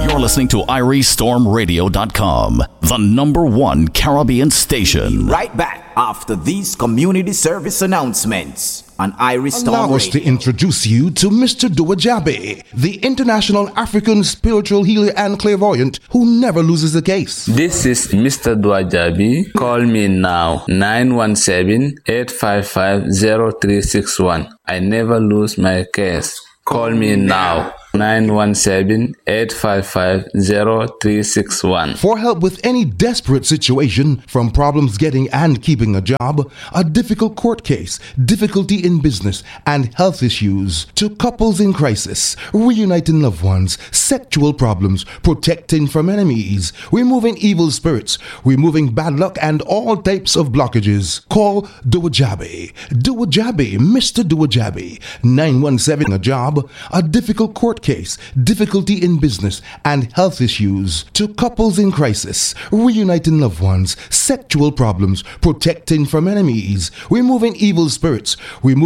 You're listening to IrieStormRadio.com, the #1 Caribbean station. Right back after these community service announcements on Irie Storm Allow us to introduce you to Mr. Duajabe, the international African spiritual healer and clairvoyant who never loses a case. This is Mr. Duajabe. Call me now, 917-855-0361. I never lose my case. Call me now, 917-855-0361. For help with any desperate situation, from problems getting and keeping a job, a difficult court case, difficulty in business, and health issues, to couples in crisis, reuniting loved ones, sexual problems, protecting from enemies, removing evil spirits, removing bad luck, and all types of blockages. Call Duajabe. Duajabe, Mr. Duajabe, 917 a job, a difficult court case, difficulty in business, and health issues, to couples in crisis, reuniting loved ones, sexual problems, protecting from enemies, removing evil spirits, removing